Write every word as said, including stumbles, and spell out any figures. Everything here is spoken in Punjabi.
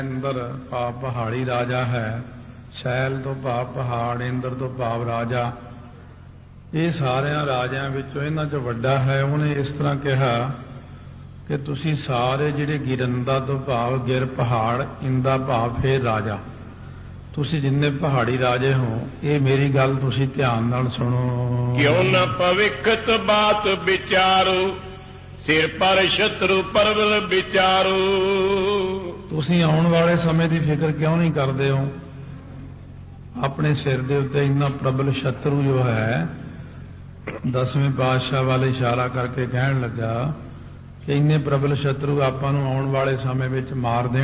ਇੰਦਰ ਭਾਵ ਪਹਾੜੀ ਰਾਜਾ ਹੈ, ਸ਼ੈਲ ਤੋਂ ਭਾਵ ਪਹਾੜ, ਇੰਦਰ ਤੋਂ ਭਾਵ ਰਾਜਾ। ਇਹ ਸਾਰਿਆਂ ਰਾਜਿਆਂ ਵਿੱਚੋਂ ਇਹਨਾਂ 'ਚ ਵੱਡਾ ਹੈ। ਉਹਨੇ ਇਸ ਤਰ੍ਹਾਂ ਕਿਹਾ ਕਿ ਤੁਸੀਂ ਸਾਰੇ ਜਿਹੜੇ ਗਿਰੰਦਾ ਤੋਂ ਭਾਵ ਗਿਰ ਪਹਾੜ, ਇੰਦਾ ਭਾਵ ਫੇਰ ਰਾਜਾ, ਤੁਸੀਂ ਜਿੰਨੇ ਪਹਾੜੀ ਰਾਜੇ ਹੋ, ਇਹ ਮੇਰੀ ਗੱਲ ਤੁਸੀਂ ਧਿਆਨ ਨਾਲ ਸੁਣੋ। ਕਿਉਂ ਨਾ ਭਵਿੱਖਤ ਬਾਤ ਵਿਚਾਰੋ, ਸਿਰ ਪਰ ਸ਼ਤਰੂ ਪਰਵਲ ਵਿਚਾਰੋ। ਤੁਸੀਂ ਆਉਣ ਵਾਲੇ ਸਮੇਂ ਦੀ ਫਿਕਰ ਕਿਉਂ ਨਹੀਂ ਕਰਦੇ ਹੋ? ਆਪਣੇ ਸਿਰ ਦੇ ਉੱਤੇ ਇੰਨਾ ਪ੍ਰਬਲ ਸ਼ਤਰੂ ਜੋ ਹੈ, ਦਸਵੇਂ ਪਾਤਸ਼ਾਹ ਵੱਲ ਇਸ਼ਾਰਾ ਕਰਕੇ ਕਹਿਣ ਲੱਗਾ ਕਿ ਇੰਨੇ ਪ੍ਰਬਲ ਸ਼ਤਰੂ ਆਪਾਂ ਨੂੰ ਆਉਣ ਵਾਲੇ ਸਮੇਂ ਵਿੱਚ ਮਾਰ ਦੇਣ।